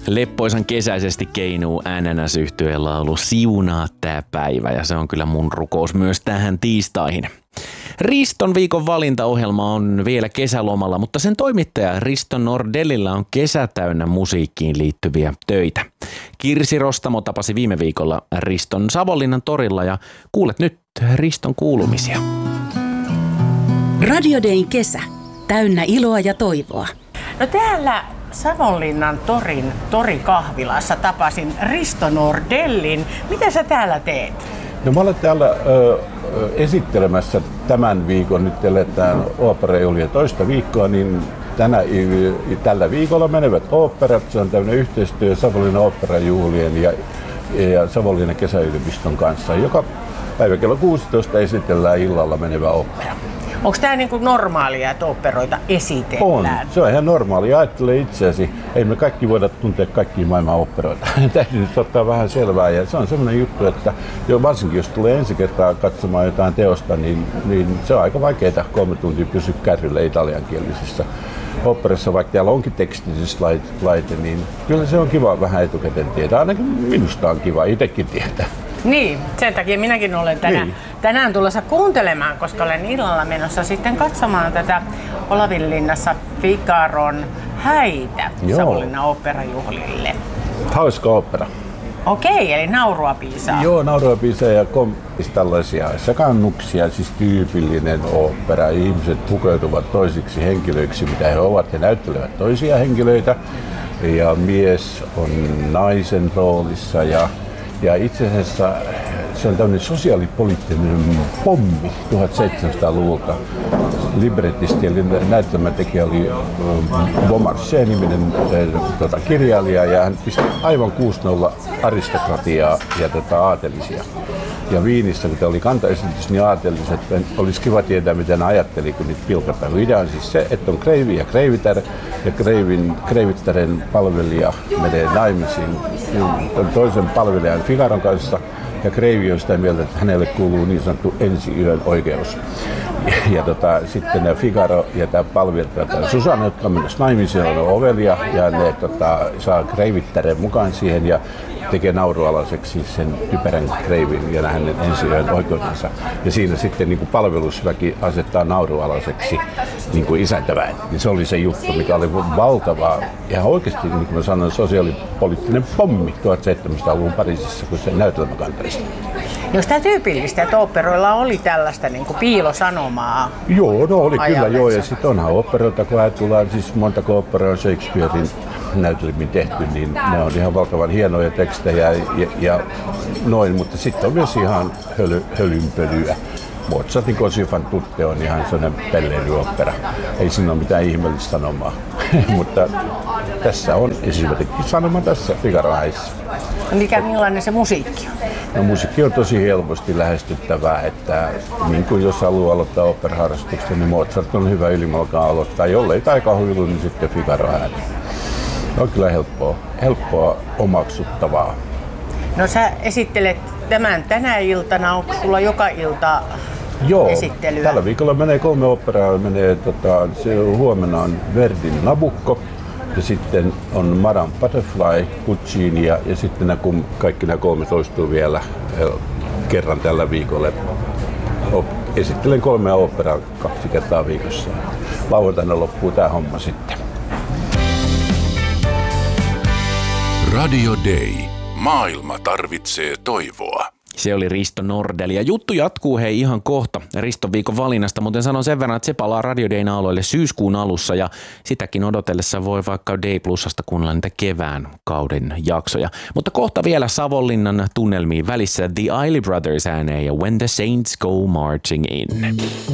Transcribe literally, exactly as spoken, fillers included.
Leppoisan kesäisesti keinuu N N S-yhtyeen laulu Siunaa tää päivä, ja se on kyllä mun rukous myös tähän tiistaihin. Riston viikon valintaohjelma on vielä kesälomalla, mutta sen toimittaja Risto Nordellilla on kesä täynnä musiikkiin liittyviä töitä. Kirsi Rostamo tapasi viime viikolla Riston Savonlinnan torilla ja kuulet nyt Riston kuulumisia. Radio Dayn kesä. Täynnä iloa ja toivoa. No täällä Savonlinnan torin torikahvilassa tapasin Risto Nordellin. Mitä sä täällä teet? No mä olen täällä ö, esittelemässä tämän viikon, nyt eletään oopperajuhlia toista viikkoa, niin tänä, tällä viikolla menevät oopperat. Se on tämmöinen yhteistyö Savonlinnan oopperajuhlien ja, ja Savonlinnan kesäyliopiston kanssa. Joka päivä kello kuusitoista esitellään illalla menevä ooppera. Onko tämä niinku normaalia, että oopperoita esitellään? On. Se on ihan normaalia. Ajattele itseäsi. Ei me kaikki voida tuntea kaikkia maailman oopperoita. Täytyy nyt ottaa vähän selvää. Ja se on semmoinen juttu, että jo varsinkin jos tulee ensi kertaa katsomaan jotain teosta, niin, niin se on aika vaikeaa kolme tuntia pysyä kärryllä italiankielisessä oopperassa, vaikka täällä onkin tekstillisesti laite, niin kyllä se on kiva vähän etukäteen tietää. Ainakin minusta on kiva itsekin tietää. Niin, sen takia minäkin olen tänään, niin. tänään tulossa kuuntelemaan, koska olen illalla menossa sitten katsomaan tätä Olavinlinnassa Figaron häitä Savonlinnan oopperajuhlille. Hauska ooppera. Okei, eli naurua piisaa. Joo, naurua piisaa ja kompis tällaisia sekannuksia, siis tyypillinen ooppera. Ihmiset pukeutuvat toisiksi henkilöiksi, mitä he ovat. He näyttelevät toisia henkilöitä ja mies on naisen roolissa ja Ja itse asiassa se on tämmöinen sosiaalipoliittinen pommi tuhatseitsemänsataaluvulta. Librettisti eli näytelmätekijä oli Beaumarchais-niminen tuota, kirjailija ja hän pisti aivan kuusi nolla aristokratiaa ja tuota, aatelisia. Ja Viinissä, kun oli kantaesitys, niin aateliset olisi kiva tietää, mitä ne ajatteli, kun niitä pilkataan. Idea on siis se, että on kreivi ja kreivitär, ja kreivin, kreivittären palvelija menee naimisiin toisen palvelijan Figaron kanssa, ja kreivi on sitä mieltä, että hänelle kuuluu niin sanottu ensi-yön oikeus. Ja, ja tota, sitten ne Figaro ja tämä palvelija Susanne, jotka on mennessä naimisiin, on ovelia, ja ne tota, saa kreivittären mukaan siihen, ja tekee naurualaiseksi sen typerän kreivin ja hänen ensi-yön oikeutensa. Ja siinä sitten niin kuin palvelusväki asettaa naurualaiseksi niin kuin isäntäväen. Niin se oli se juttu, mikä oli valtava ja oikeasti, niin kuin mä sanoin, sosiaalipoliittinen pommi tuhatseitsemänsataaluvun Pariisissa, kun se näytelmäkantaista. Onko tämä tyypillistä, että oopperoilla oli tällaista niin kuin piilosanomaa? Joo, no oli ajallensa. Kyllä joo. Ja sitten onhan oopperoita, kun ajatellaan, siis montako oopperaa on Shakespearein näytelmiin tehty, niin ne on ihan valtavan hienoja tekstejä ja, ja noin, mutta sitten on myös ihan höly, hölynpölyä. Mozartin Così fan tutte on ihan sellainen pelleilyoopera. Ei siinä ole mitään ihmeellistä sanomaa, mutta tässä on esimerkiksi sanoma tässä Figaro-häissä. Mikä millainen se musiikki on? No, musiikki on tosi helposti lähestyttävää, että niin kuin jos haluaa aloittaa operaharrastuksen, niin Mozart on hyvä ylimalkaan aloittaa. Jollei taikahuilu, niin sitten Figaro-ääni. On kyllä helppoa, helppoa omaksuttavaa. No sä esittelet tämän tänä iltana, onko sulla joka ilta Joo, esittelyä? Tällä viikolla menee kolme operaa. Menee, tota, se huomenna on Verdin Nabucco ja sitten on Madame Butterfly, Puccini ja, ja sitten nämä, kun kaikki nämä kolme toistuu vielä kerran tällä viikolla. Esittelen kolmea operaa kaksi kertaa viikossa. Lauantaina loppuu tämä homma sitten. Radio Day. Maailma tarvitsee toivoa. Se oli Risto Nordell ja juttu jatkuu hei ihan kohta Riston viikon valinnasta, mutta sanon sen verran, että se palaa Radio Dayn aloille syyskuun alussa ja sitäkin odotellessa voi vaikka Day Plusasta kuunnella niitä kevään kauden jaksoja. Mutta kohta vielä Savonlinnan tunnelmiin välissä The Isley Brothers ääneen ja When the Saints Go Marching In.